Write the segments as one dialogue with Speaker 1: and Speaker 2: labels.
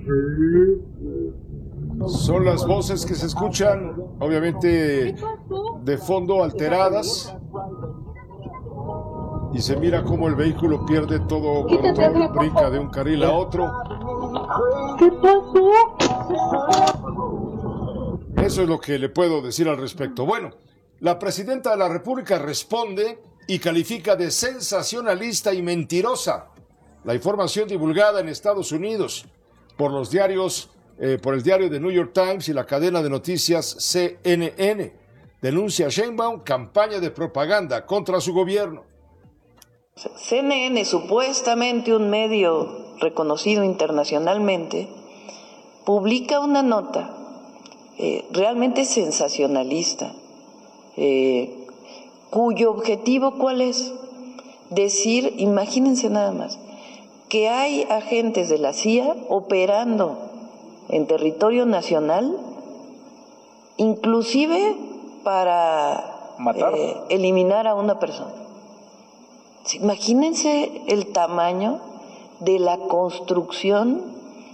Speaker 1: Son las voces que se escuchan, obviamente, de fondo alteradas. Y se mira cómo el vehículo pierde todo control, brinca de un carril a otro.
Speaker 2: ¿Qué pasó?
Speaker 1: Eso es lo que le puedo decir al respecto. Bueno, la presidenta de la República responde y califica de sensacionalista y mentirosa la información divulgada en Estados Unidos por los diarios, por el diario The New York Times y la cadena de noticias CNN. Denuncia a Sheinbaum campaña de propaganda contra su gobierno.
Speaker 3: CNN, supuestamente un medio reconocido internacionalmente, publica una nota realmente sensacionalista, cuyo objetivo, ¿cuál es? Decir, imagínense nada más, que hay agentes de la CIA operando en territorio nacional, inclusive para eliminar a una persona. Imagínense el tamaño de la construcción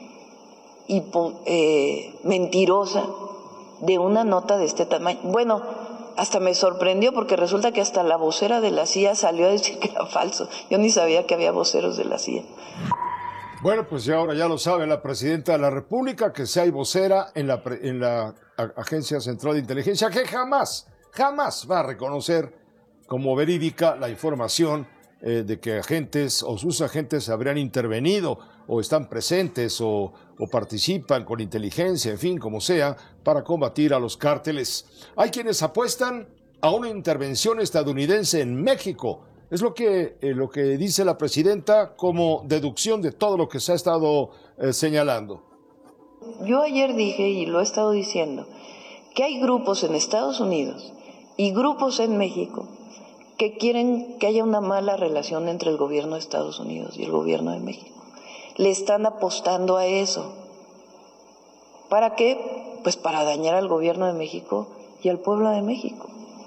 Speaker 3: mentirosa de una nota de este tamaño. Bueno, hasta me sorprendió porque resulta que hasta la vocera de la CIA salió a decir que era falso. Yo ni sabía que había voceros de la CIA.
Speaker 1: Bueno, pues ya ahora ya lo sabe la presidenta de la República, que si hay vocera en la Agencia Central de Inteligencia, que jamás va a reconocer como verídica la información de que agentes o sus agentes habrían intervenido o están presentes o participan con inteligencia, en fin, como sea, para combatir a los cárteles. Hay quienes apuestan a una intervención estadounidense en México. Es lo que dice la presidenta como deducción de todo lo que se ha estado señalando.
Speaker 3: Yo ayer dije, y lo he estado diciendo, que hay grupos en Estados Unidos y grupos en México que quieren que haya una mala relación entre el gobierno de Estados Unidos y el gobierno de México. Le están apostando a eso. ¿Para qué? Pues para dañar al gobierno de México y al pueblo de México.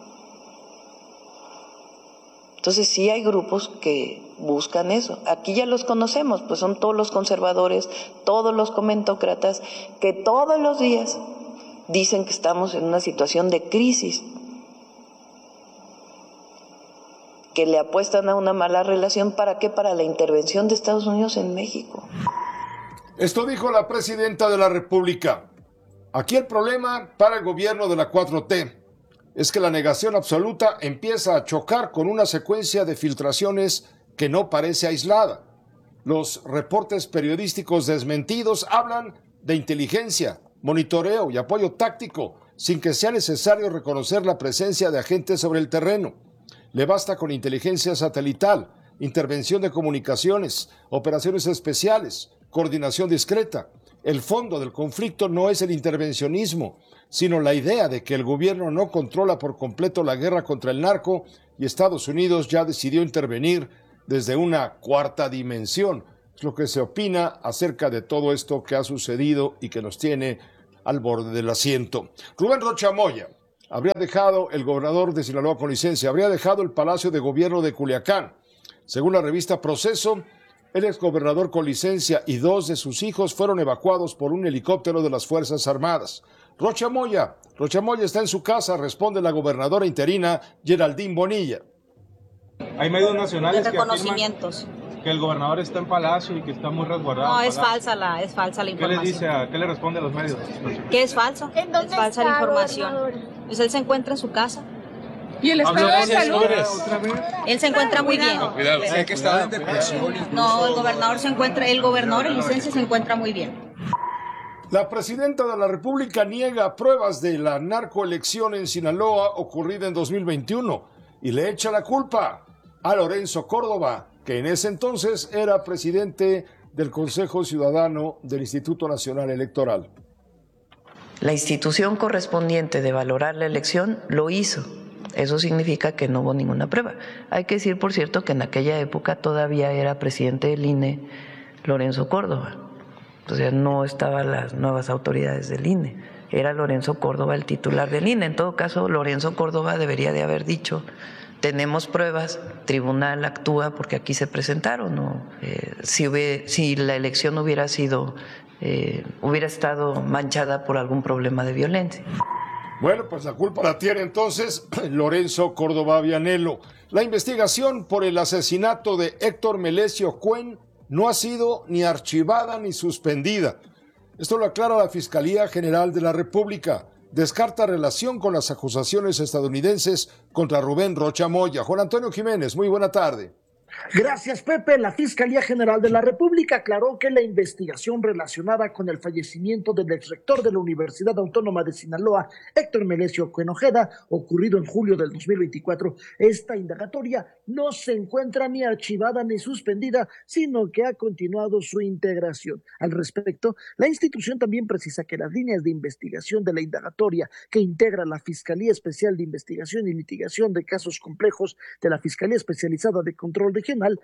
Speaker 3: Entonces sí hay grupos que buscan eso. Aquí ya los conocemos, pues son todos los conservadores, todos los comentócratas, que todos los días dicen que estamos en una situación de crisis, que le apuestan a una mala relación. ¿Para qué? Para la intervención de Estados Unidos en México.
Speaker 1: Esto dijo la presidenta de la República. Aquí el problema para el gobierno de la 4T es que la negación absoluta empieza a chocar con una secuencia de filtraciones que no parece aislada. Los reportes periodísticos desmentidos hablan de inteligencia, monitoreo y apoyo táctico, sin que sea necesario reconocer la presencia de agentes sobre el terreno. Le basta con inteligencia satelital, intervención de comunicaciones, operaciones especiales, coordinación discreta. El fondo del conflicto no es el intervencionismo, sino la idea de que el gobierno no controla por completo la guerra contra el narco y Estados Unidos ya decidió intervenir desde una cuarta dimensión. Es lo que se opina acerca de todo esto que ha sucedido y que nos tiene al borde del asiento. Rubén Rocha Moya habría dejado, el gobernador de Sinaloa con licencia, habría dejado el Palacio de Gobierno de Culiacán. Según la revista Proceso, el exgobernador con licencia y 2 de sus hijos fueron evacuados por un helicóptero de las Fuerzas Armadas. Rocha Moya está en su casa, responde la gobernadora interina Geraldine Bonilla.
Speaker 4: Hay medios nacionales que afirman
Speaker 5: que el gobernador está en Palacio y que está muy resguardado.
Speaker 6: No, es falsa la información.
Speaker 4: ¿Qué le responde a los medios?
Speaker 6: ¿Qué es falso? Es falsa la información. Pues él se encuentra en su casa.
Speaker 2: ¿Y el estado de salud?
Speaker 6: Él se encuentra muy bien.
Speaker 4: No, cuidado. Sé que está en depresión.
Speaker 6: No, el gobernador en licencia se encuentra muy bien.
Speaker 1: La presidenta de la República niega pruebas de la narcoelección en Sinaloa ocurrida en 2021 y le echa la culpa a Lorenzo Córdoba, que en ese entonces era presidente del Consejo Ciudadano del Instituto Nacional Electoral.
Speaker 3: La institución correspondiente de valorar la elección lo hizo. Eso significa que no hubo ninguna prueba. Hay que decir, por cierto, que en aquella época todavía era presidente del INE Lorenzo Córdoba. O sea, no estaban las nuevas autoridades del INE. Era Lorenzo Córdoba el titular del INE. En todo caso, Lorenzo Córdoba debería de haber dicho tenemos pruebas, tribunal actúa porque aquí se presentaron, ¿no? Si la elección hubiera estado manchada por algún problema de violencia.
Speaker 1: Bueno, pues la culpa la tiene entonces Lorenzo Córdoba Vianello. La investigación por el asesinato de Héctor Melesio Cuen no ha sido ni archivada ni suspendida. Esto lo aclara la Fiscalía General de la República. Descarta relación con las acusaciones estadounidenses contra Rubén Rocha Moya. Juan Antonio Jiménez, muy buena tarde.
Speaker 7: Gracias, Pepe. La Fiscalía General de la República aclaró que la investigación relacionada con el fallecimiento del exrector de la Universidad Autónoma de Sinaloa, Héctor Melesio Cuen Ojeda, ocurrido en julio del 2024, esta indagatoria no se encuentra ni archivada ni suspendida, sino que ha continuado su integración. Al respecto, la institución también precisa que las líneas de investigación de la indagatoria que integra la Fiscalía Especial de Investigación y Litigación de Casos Complejos de la Fiscalía Especializada de Control Regional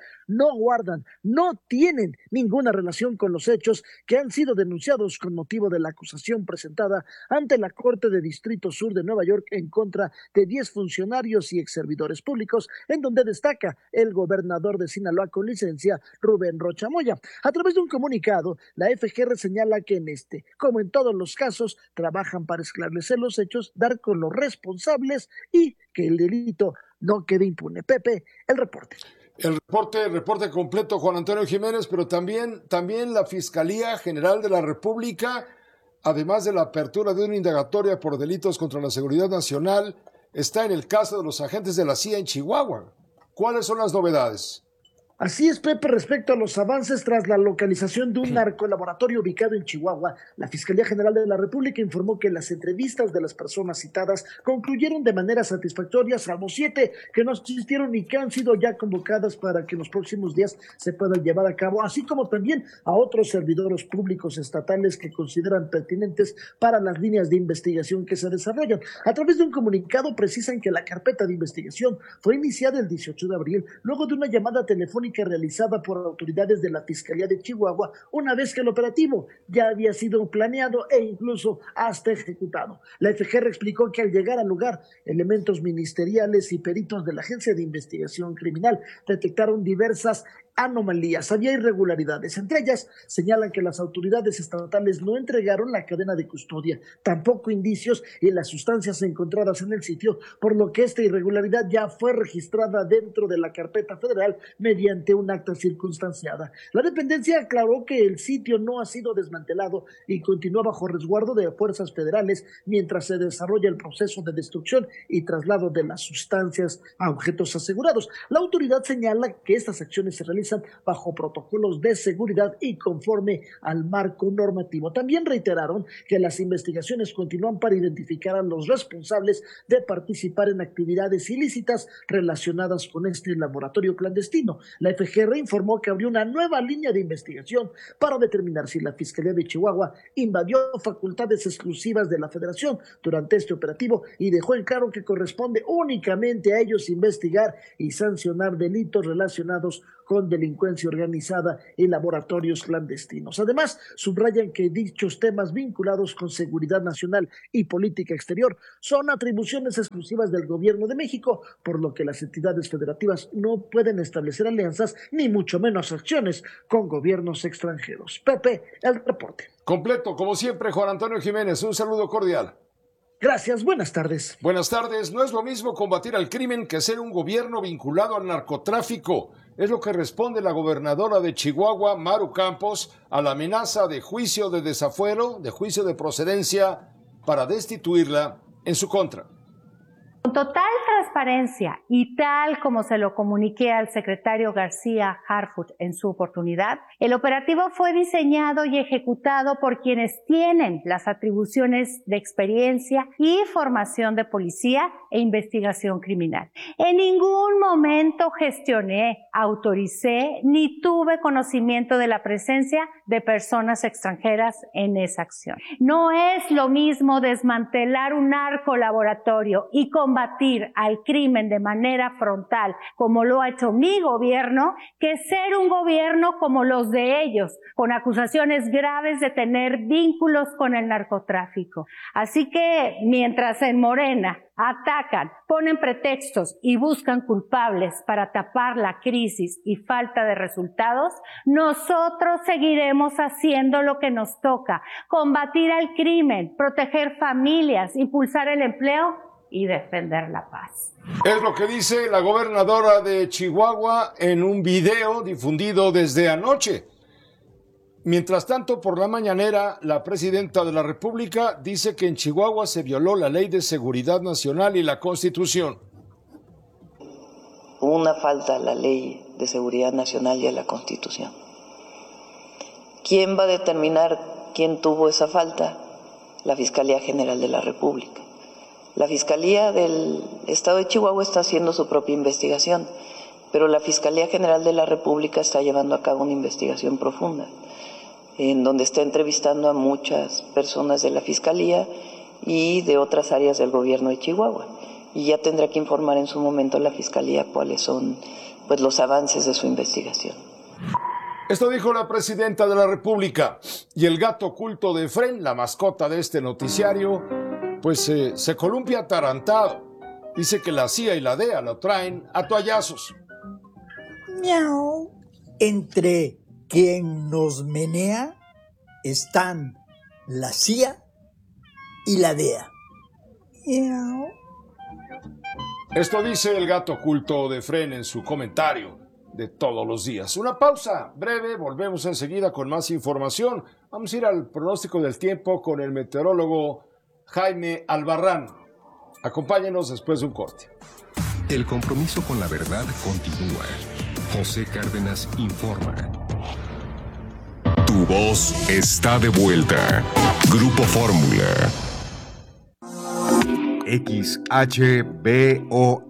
Speaker 7: no tienen ninguna relación con los hechos que han sido denunciados con motivo de la acusación presentada ante la Corte de Distrito Sur de Nueva York en contra de 10 funcionarios y exservidores públicos, en donde destaca el gobernador de Sinaloa con licencia, Rubén Rocha Moya. A través de un comunicado, la FGR señala que en este, como en todos los casos, trabajan para esclarecer los hechos, dar con los responsables y que el delito no quede impune. Pepe, el reporte.
Speaker 1: El reporte completo, Juan Antonio Jiménez, pero también la Fiscalía General de la República, además de la apertura de una indagatoria por delitos contra la seguridad nacional, está en el caso de los agentes de la CIA en Chihuahua. ¿Cuáles son las novedades?
Speaker 7: Así es, Pepe, respecto a los avances tras la localización de un narcolaboratorio ubicado en Chihuahua, la Fiscalía General de la República informó que las entrevistas de las personas citadas concluyeron de manera satisfactoria, salvo 7 que no asistieron y que han sido ya convocadas para que en los próximos días se puedan llevar a cabo, así como también a otros servidores públicos estatales que consideran pertinentes para las líneas de investigación que se desarrollan. A través de un comunicado precisan que la carpeta de investigación fue iniciada el 18 de abril, luego de una llamada telefónica realizada por autoridades de la Fiscalía de Chihuahua, una vez que el operativo ya había sido planeado e incluso hasta ejecutado. La FGR explicó que al llegar al lugar, elementos ministeriales y peritos de la Agencia de Investigación Criminal detectaron diversas anomalías, había irregularidades. Entre ellas, señalan que las autoridades estatales no entregaron la cadena de custodia, tampoco indicios y las sustancias encontradas en el sitio, por lo que esta irregularidad ya fue registrada dentro de la carpeta federal mediante un acta circunstanciada. La dependencia aclaró que el sitio no ha sido desmantelado y continúa bajo resguardo de fuerzas federales mientras se desarrolla el proceso de destrucción y traslado de las sustancias a objetos asegurados. La autoridad señala que estas acciones se realizan bajo protocolos de seguridad y conforme al marco normativo. También reiteraron que las investigaciones continúan para identificar a los responsables de participar en actividades ilícitas relacionadas con este laboratorio clandestino. La FGR informó que abrió una nueva línea de investigación para determinar si la Fiscalía de Chihuahua invadió facultades exclusivas de la Federación durante este operativo y dejó en claro que corresponde únicamente a ellos investigar y sancionar delitos relacionados con delincuencia organizada y laboratorios clandestinos. Además, subrayan que dichos temas vinculados con seguridad nacional y política exterior son atribuciones exclusivas del Gobierno de México, por lo que las entidades federativas no pueden establecer alianzas ni mucho menos acciones con gobiernos extranjeros. Pepe, el reporte.
Speaker 1: Completo, como siempre, Juan Antonio Jiménez, un saludo cordial.
Speaker 7: Gracias, buenas tardes.
Speaker 1: Buenas tardes. No es lo mismo combatir al crimen que ser un gobierno vinculado al narcotráfico. Es lo que responde la gobernadora de Chihuahua, Maru Campos, a la amenaza de juicio de desafuero, de juicio de procedencia, para destituirla en su contra.
Speaker 8: Con total transparencia y tal como se lo comuniqué al secretario García Harfuch en su oportunidad, el operativo fue diseñado y ejecutado por quienes tienen las atribuciones de experiencia y formación de policía e investigación criminal. En ningún momento gestioné, autoricé ni tuve conocimiento de la presencia de personas extranjeras en esa acción. No es lo mismo desmantelar un narcolaboratorio y combatir al al crimen de manera frontal, como lo ha hecho mi gobierno, que ser un gobierno como los de ellos, con acusaciones graves de tener vínculos con el narcotráfico. Así que mientras en Morena atacan, ponen pretextos y buscan culpables para tapar la crisis y falta de resultados, nosotros seguiremos haciendo lo que nos toca: combatir al crimen, proteger familias, impulsar el empleo y defender la paz.
Speaker 1: Es lo que dice la gobernadora de Chihuahua en un video difundido desde anoche. Mientras tanto, por la mañanera, la presidenta de la República dice que en Chihuahua se violó la Ley de Seguridad Nacional y la Constitución.
Speaker 3: Hubo una falta a la Ley de Seguridad Nacional y a la Constitución. ¿Quién va a determinar quién tuvo esa falta? La Fiscalía General de la República. La Fiscalía del Estado de Chihuahua está haciendo su propia investigación, pero la Fiscalía General de la República está llevando a cabo una investigación profunda, en donde está entrevistando a muchas personas de la Fiscalía y de otras áreas del gobierno de Chihuahua. Y ya tendrá que informar en su momento la Fiscalía cuáles son los avances de su investigación.
Speaker 1: Esto dijo la presidenta de la República. Y el gato oculto de Efren, la mascota de este noticiario, se columpia atarantado. Dice que la CIA y la DEA lo traen a toallazos.
Speaker 9: Miau. Entre quien nos menea están la CIA y la DEA. Miau.
Speaker 1: Esto dice el gato oculto de Efren en su comentario de todos los días. Una pausa breve, volvemos enseguida con más información. Vamos a ir al pronóstico del tiempo con el meteorólogo Jaime Albarrán. Acompáñenos después de un corte.
Speaker 10: El compromiso con la verdad continúa. José Cárdenas informa. Tu voz está de vuelta. Grupo Fórmula. XHBON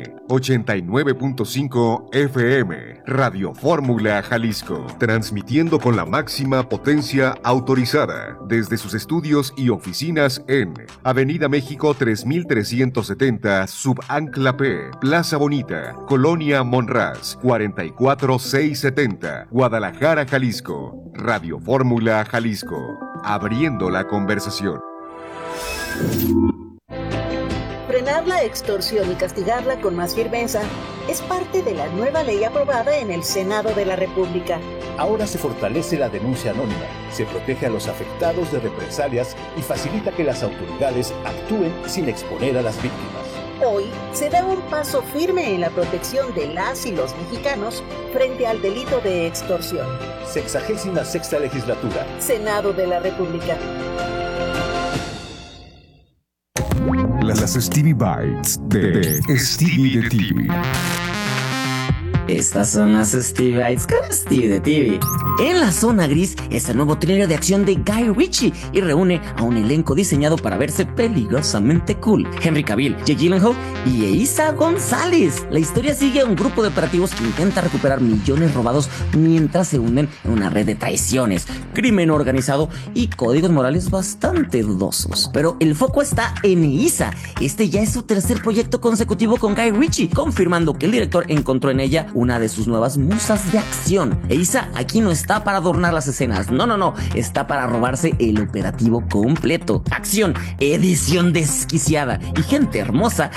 Speaker 10: 89.5 FM, Radio Fórmula Jalisco, transmitiendo con la máxima potencia autorizada desde sus estudios y oficinas en Avenida México 3370, Subancla P, Plaza Bonita, Colonia Monraz, 44670, Guadalajara, Jalisco. Radio Fórmula Jalisco, abriendo la conversación.
Speaker 11: Frenar la extorsión y castigarla con más firmeza es parte de la nueva ley aprobada en el Senado de la República.
Speaker 12: Ahora se fortalece la denuncia anónima, se protege a los afectados de represalias y facilita que las autoridades actúen sin exponer a las víctimas.
Speaker 11: Hoy se da un paso firme en la protección de las y los mexicanos frente al delito de extorsión.
Speaker 12: 66ª Legislatura.
Speaker 11: Senado de la República.
Speaker 10: Las Stevie Bites de Stevie de TV.
Speaker 13: Estas son las Stevie Bites con Stevie de TV. En la zona gris es el nuevo thriller de acción de Guy Ritchie y reúne a un elenco diseñado para verse peligrosamente cool. Henry Cavill, Jake Gyllenhaal y Eiza González. La historia sigue a un grupo de operativos que intenta recuperar millones robados mientras se hunden en una red de traiciones, crimen organizado y códigos morales bastante dudosos. Pero el foco está en Eiza. Este ya es su tercer proyecto consecutivo con Guy Ritchie, confirmando que el director encontró en ella una de sus nuevas musas de acción. Eiza aquí no está para adornar las escenas, no, está para robarse el operativo completo. Acción, edición desquiciada y gente hermosa